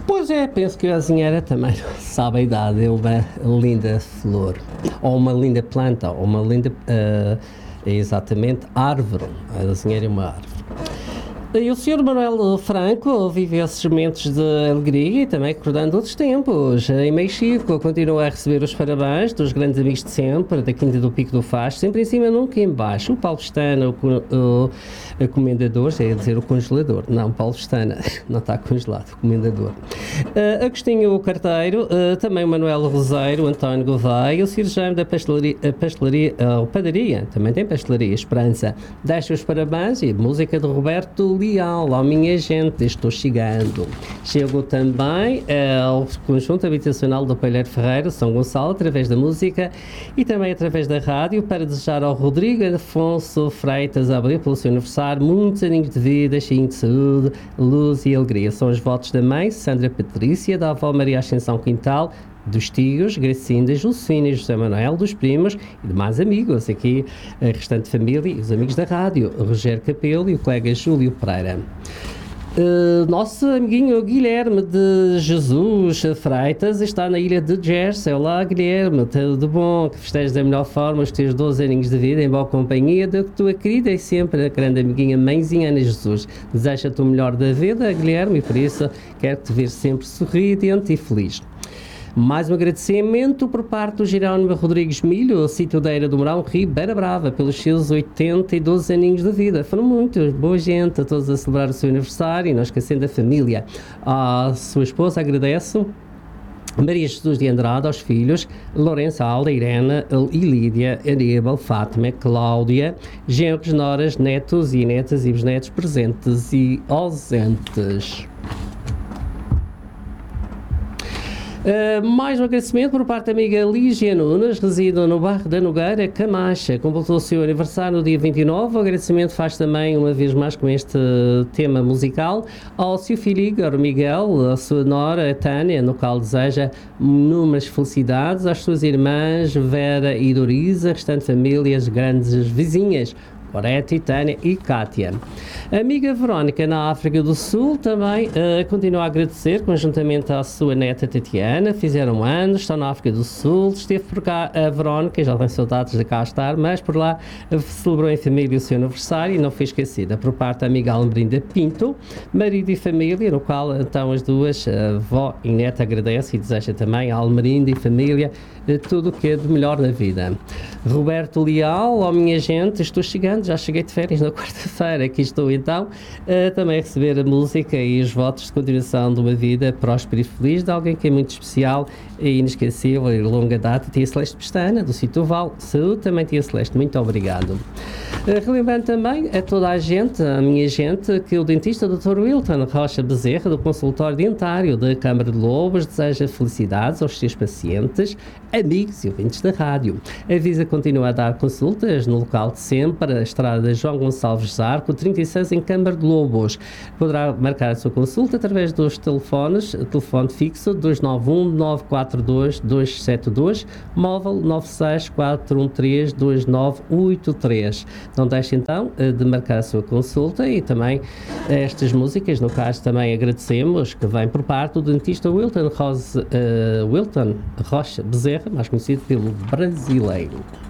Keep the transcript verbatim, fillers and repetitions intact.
Pois é, penso que a azinheira também sabe a idade, é uma linda flor, ou uma linda planta, ou uma linda, uh, é exatamente, árvore. A azinheira é uma árvore. E o senhor Manuel Franco vive esses momentos de alegria e também recordando outros tempos. Em Mexico continua a receber os parabéns dos grandes amigos de sempre, da Quinta do Pico do Faz, sempre em cima, nunca em baixo. O Paulo Estana, o, o, o comendador, já ia dizer o congelador, não, Paulo Estana, não está congelado, o comendador. Uh, Agostinho Carteiro, uh, também o Manuel Roseiro, o António Gouveia, o cirurgião da pastelaria, a pastelaria, uh, padaria, também tem pastelaria, Esperança. Deixa os parabéns e música de Roberto Leal, ó minha gente, estou chegando. Chegou também uh, ao conjunto habitacional do Palheiro Ferreira, São Gonçalo, através da música e também através da rádio, para desejar ao Rodrigo Afonso Freitas Abreu, pelo seu aniversário, muitos aninhos de vida, cheio de saúde, luz e alegria. São os votos da mãe, Sandra Patrícia, da avó Maria Ascensão Quintal, dos tios, Gracinda, Josefina e José Manuel, dos primos e demais amigos, aqui a restante família e os amigos da rádio, o Rogério Capelo e o colega Júlio Pereira. Uh, nosso amiguinho Guilherme de Jesus Freitas está na ilha de Jersey. Olá Guilherme, tudo bom? Que festejes da melhor forma os teus doze aninhos de vida em boa companhia da tua querida e sempre a grande amiguinha mãezinha Ana Jesus. Deseja-te o melhor da vida, Guilherme, e por isso quero te ver sempre sorridente e feliz. Mais um agradecimento por parte do Jerónimo Rodrigues Milho, sítio da Eira do Mourão, Ribeira Brava, pelos seus oitenta e doze aninhos de vida. Foram muitos, boa gente, a todos a celebrar o seu aniversário e não esquecendo a família. A sua esposa agradece, Maria Jesus de Andrade, aos filhos, Lourenço, Alda, Irene e Lídia, Aníbal, Fátima, Cláudia, genros, noras, netos e netas e bisnetos presentes e ausentes. Uh, mais um agradecimento por parte da amiga Lígia Nunes, reside no bairro da Nogueira, Camacha, completou o seu aniversário no dia vinte e nove. O agradecimento faz também, uma vez mais, com este tema musical, ao seu filho Igor Miguel, a sua nora, a Tânia, no qual deseja inúmeras felicidades, às suas irmãs Vera e Dorisa, restante família, as grandes vizinhas, Orete, Tânia e Kátia. A amiga Verónica, na África do Sul, também uh, continua a agradecer, conjuntamente à sua neta Tatiana, fizeram anos, estão na África do Sul, esteve por cá a Verónica, já tem saudades de cá estar, mas por lá uh, celebrou em família o seu aniversário e não foi esquecida por parte da amiga Almerinda Pinto, marido e família, no qual então as duas, a avó e neta, agradece e deseja também à Almerinda e família uh, tudo o que é de melhor na vida. Roberto Leal, ó minha gente, estou chegando, já cheguei de férias na quarta-feira, aqui estou então uh, também a receber a música e os votos de continuação de uma vida próspera e feliz de alguém que é muito especial e inesquecível e de longa data, Tia Celeste Pestana, do Sítio Val. Saúde também, Tia Celeste, muito obrigado. Uh, relembrando também a toda a gente, a minha gente, que o dentista doutor Wilton Rocha Bezerra, do consultório dentário da Câmara de Lobos, deseja felicidades aos seus pacientes, amigos e ouvintes da rádio. Avisa que continua a dar consultas no local de sempre, a Estrada João Gonçalves Zarco, trinta e seis, em Câmara de Lobos. Poderá marcar a sua consulta através dos telefones, telefone fixo dois nove um, nove quatro dois, dois sete dois, móvel nove seis quatro um três, dois nove oito três. Não deixe então de marcar a sua consulta e também estas músicas, no caso também agradecemos, que vem por parte do dentista Wilton, Rose, uh, Wilton Rocha Bezerra, mais conhecido pelo brasileiro.